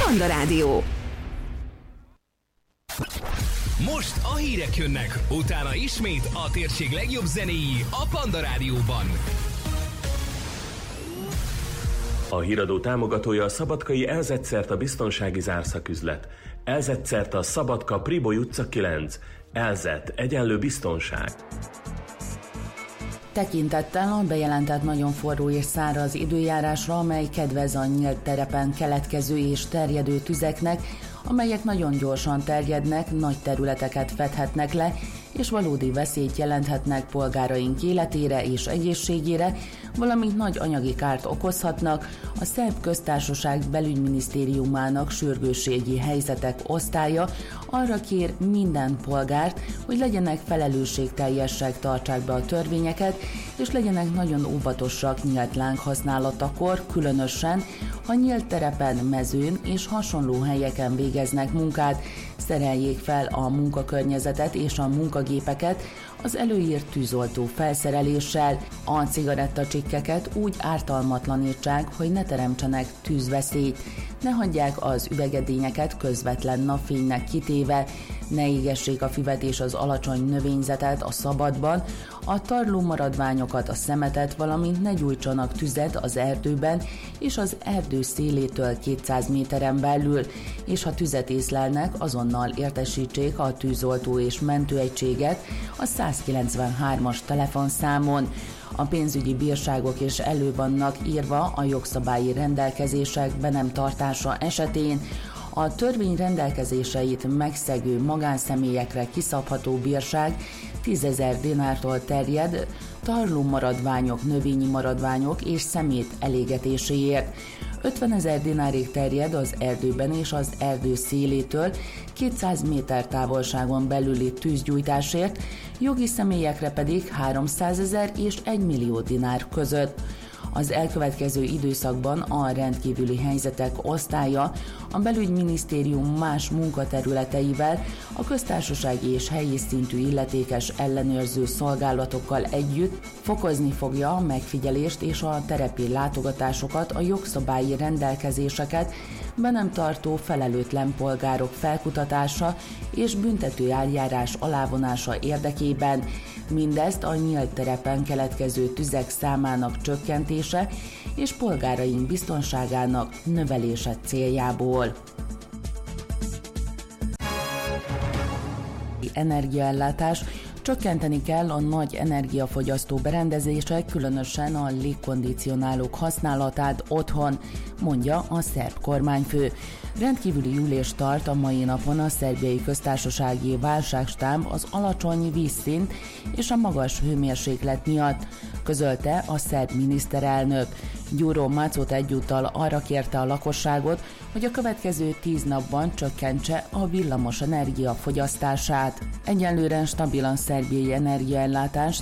Panda Rádió. Most a hírek jönnek, utána ismét a térség legjobb zenéi a Panda Rádióban. A híradó támogatója a szabadkai Elzetszert a biztonsági zárszaküzlet. Elzetszert a Szabadka Priboly utca 9. Elzet egyenlő biztonság. Tekintettel a bejelentett nagyon forró és száraz időjárásra, amely kedvez a nyílt terepen keletkező és terjedő tüzeknek, amelyek nagyon gyorsan terjednek, nagy területeket fedhetnek le, és valódi veszélyt jelenthetnek polgáraink életére és egészségére, valamint nagy anyagi kárt okozhatnak, a Szerb Köztársaság Belügyminisztériumának sürgősségi helyzetek osztálya arra kér minden polgárt, hogy legyenek felelősségteljesek, tartsák be a törvényeket, és legyenek nagyon óvatosak nyílt láng használatakor, különösen, ha nyílt terepen, mezőn és hasonló helyeken végeznek munkát, szereljék fel a munkakörnyezetet és a munkagépeket az előírt tűzoltó felszereléssel, a cigarettacsikkeket úgy ártalmatlanítsák, hogy ne teremtsenek tűzveszélyt, ne hagyják az üvegedényeket közvetlen napfénynek kitéve, ne égessék a füvet és az alacsony növényzetet a szabadban, a tarló maradványokat, a szemetet, valamint ne gyújtsanak tüzet az erdőben és az erdő szélétől 200 méteren belül, és ha tüzet észlelnek, azonnal értesítsék a tűzoltó és mentőegységet a 193-as telefonszámon. A pénzügyi bírságok is elő vannak írva a jogszabályi rendelkezések be nem tartása esetén. A törvény rendelkezéseit megszegő magánszemélyekre kiszabható bírság 10 000 dinártól terjed tarló maradványok, növényi maradványok és szemét elégetéséért. 50 000 dinárig terjed az erdőben és az erdő szélétől 200 méter távolságon belüli tűzgyújtásért, jogi személyekre pedig 300 000 és 1 millió dinár között. Az elkövetkező időszakban a rendkívüli helyzetek osztálya a belügyminisztérium más munkaterületeivel, a köztársasági és helyi szintű illetékes ellenőrző szolgálatokkal együtt fokozni fogja a megfigyelést és a terepi látogatásokat, a jogszabályi rendelkezéseket, be nem tartó felelőtlen polgárok felkutatása és büntető eljárás alávonása érdekében, mindezt a nyílt terepen keletkező tüzek számának csökkentése és polgáraink biztonságának növelése céljából. Energiaellátás. Csökkenteni kell a nagy energiafogyasztó berendezések, különösen a légkondicionálók használatát otthon, mondja a szerb kormányfő. Rendkívüli ülést tart a mai napon a Szerbiai Köztársasági Válságstáb az alacsony vízszint és a magas hőmérséklet miatt, közölte a szerb miniszterelnök. Gyuro Mácot egyúttal arra kérte a lakosságot, hogy a következő 10 napban csökkentse a villamos energia fogyasztását. Egyelőre stabilan szerbiai energiaellátás